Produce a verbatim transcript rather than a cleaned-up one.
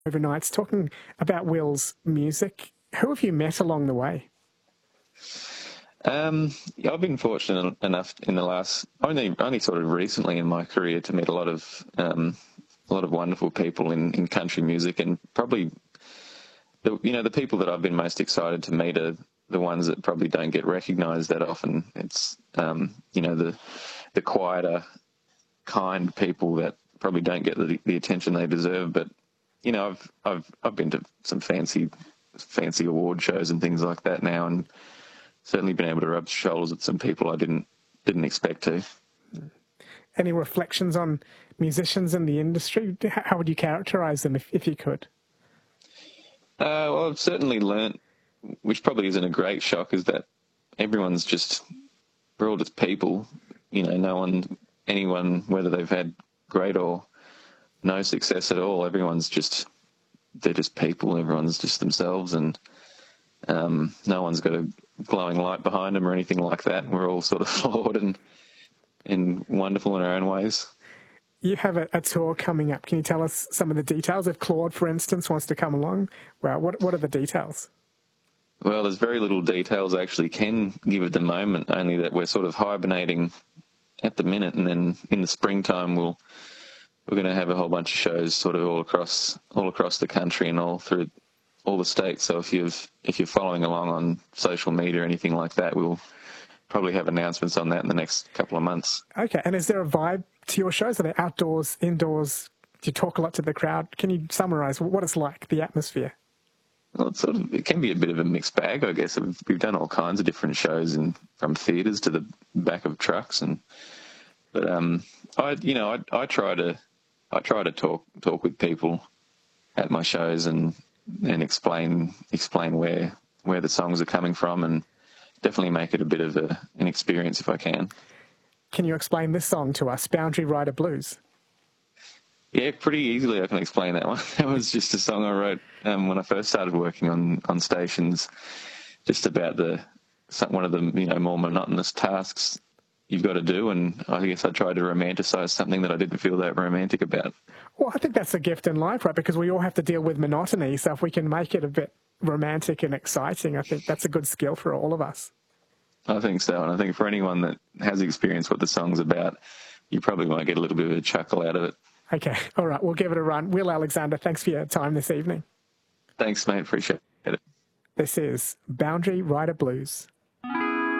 Overnights, talking about Will's music. Who have you met along the way? Um, yeah, I've been fortunate enough in the last only only sort of recently in my career to meet a lot of um, a lot of wonderful people in, in country music, and probably the you know the people that I've been most excited to meet are the ones that probably don't get recognised that often. It's um, you know the the quieter, kind people that probably don't get the, the attention they deserve. But you know, I've I've I've been to some fancy fancy award shows and things like that now, and certainly been able to rub shoulders with some people I didn't didn't expect to. Any reflections on musicians in the industry? How would you characterise them if, if you could? Uh, well, I've certainly learnt, which probably isn't a great shock, is that everyone's just, we're all just people. You know, no one, anyone, whether they've had great or no success at all, everyone's just, they're just people. Everyone's just themselves, and um, no one's got a glowing light behind them or anything like that. We're all sort of flawed and and wonderful in our own ways. You have a, a tour coming up. Can you tell us some of the details? If Claude, for instance, wants to come along, well, what what are the details? Well, there's very little details I actually can give at the moment, only that we're sort of hibernating at the minute, and then in the springtime we'll we're going to have a whole bunch of shows sort of all across all across the country and all through all the states. So if you've if you're following along on social media or anything like that, we'll probably have announcements on that in the next couple of months. Okay, and is there a vibe to your shows? Are they outdoors, indoors? Do you talk a lot to the crowd? Can you summarise what it's like, the atmosphere? Well, it's sort of, it can be a bit of a mixed bag, I guess. We've, we've done all kinds of different shows, and from theatres to the back of trucks, and but um, I you know I I try to I try to talk talk with people at my shows and and explain explain where where the songs are coming from, and definitely make it a bit of a, an experience if I can. Can you explain this song to us, Boundary Rider Blues? Yeah, pretty easily I can explain that one. That was just a song I wrote um, when I first started working on, on stations, just about the one of the you know more monotonous tasks you've got to do, and I guess I tried to romanticise something that I didn't feel that romantic about. Well, I think that's a gift in life, right? Because we all have to deal with monotony, so if we can make it a bit romantic and exciting, I think that's a good skill for all of us. I think so, and I think for anyone that has experienced what the song's about, you probably might get a little bit of a chuckle out of it. Okay, all right, we'll give it a run. Will Alexander, thanks for your time this evening. Thanks, mate, appreciate it. This is Boundary Rider Blues.